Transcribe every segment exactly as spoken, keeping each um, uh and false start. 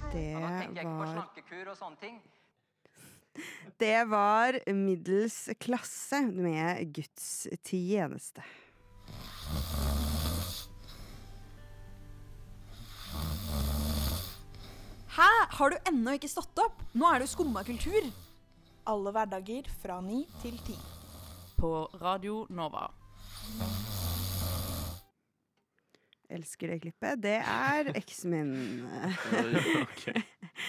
Det Ja, da tenker jeg ikke på var slankekur og sånne ting. Det var middels klasse med Guds tjeneste. Hæ? Har du ennå ikke stått opp? Nå er det jo skumma kultur. Alle hverdager fra ni til ti. På Radio Nova. Elsker det klippet. Det er eksen min. Okay.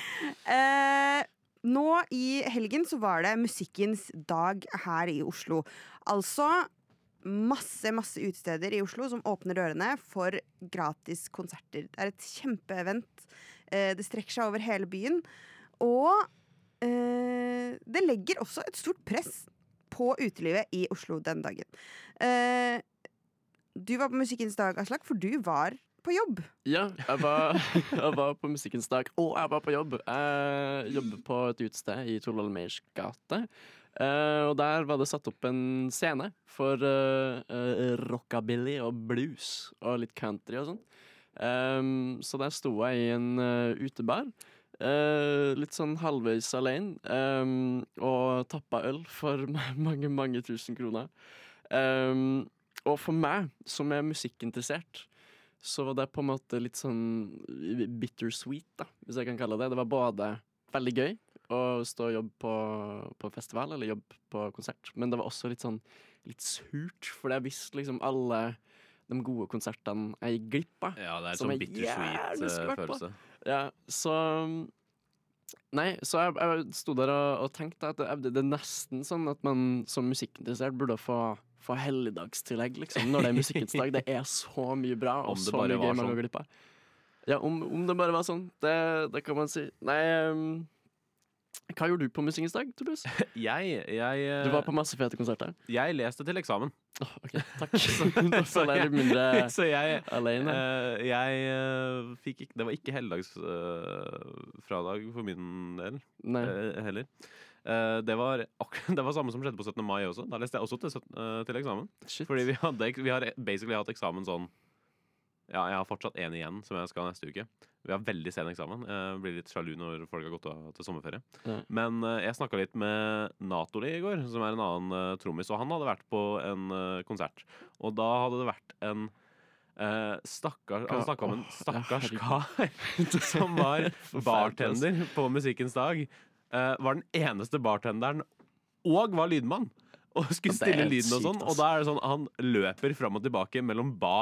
eh, nå i helgen så var det musikkens dag her i Oslo. Altså masse, masse utesteder i Oslo som åpner dørene for gratis konserter. Det er et kjempeevent. Eh, det strekker seg over hele byen. Og eh, det legger også et stort press på utelivet i Oslo den dagen. Eh, Du var på musikkens dag, Aslak, for du var på jobb. Ja, jeg var, jeg var på musikkens dag, og jeg var på jobb. Jeg jobber på et utested i Torvald Meyers gate. Uh, og der var det satt opp en scene for uh, uh, rockabilly og blues og litt country og sånn. Um, så der sto jeg i en uh, utebar, uh, litt sånn halvveis alene, um, og tappa øl for mange, mange tusen kroner. Um, Og for meg, som er musikkinteressert, så var det på en måte litt sånn bittersweet, da, hvis jeg kan kalle det. Det var både veldig gøy å stå og jobbe på, på festival, eller jobbe på konsert, men det var også litt sånn litt surt, for jeg visste liksom alle de gode konsertene jeg gikk glipp av. Ja, det er som sånn jeg bittersweet gjerne skulle uh, vært på. følelse. Ja, så Nei, så jeg, jeg sto der og, og tenkte at det, det er nesten sånn at man som musikkinteressert burde få få helligdagstillegg, liksom, når det er musikkens dag. Det er så mye bra, og Om det så bare mye var gøy man sånn. går glipp av. Ja, om, om det bare var sånn. Det, det kan man si. Nei, um, hva gjorde du på musikkens dag, Tobias? Jeg, jeg uh, Du var på masse fete konserter. Jeg leste til eksamen. Oh, ok, takk. Da føler jeg litt mindre Så jeg alene. uh, Jeg uh, fikk ikke Det var ikke helligdagsfradag uh, for min del Nei. uh, heller. Uh, det, var ak- det var samme som skjedde på syttende mai også. Da leste jeg også til, sytten- uh, til eksamen. Shit. Fordi vi, hadde, vi har basically hatt eksamen sånn. Ja, jeg har fortsatt en igjen som jeg skal neste uke. Vi har veldig sen eksamen. Jeg blir litt sjalu når folk har gått av til sommerferie. Ja. Men uh, jeg snakket litt med Natoli i går, som er en annen uh, trommis. Og han hadde vært på en uh, konsert. Og da hadde det vært en uh, stakkars Han snakket om en stakkars kar som var bartender på musikkens dag. Uh, var den eneste bartenderen og var lydmann. Og skulle Det er stille helt lyden og sånn. sykt, Og da er det sånn han løper fram og tilbake mellom bar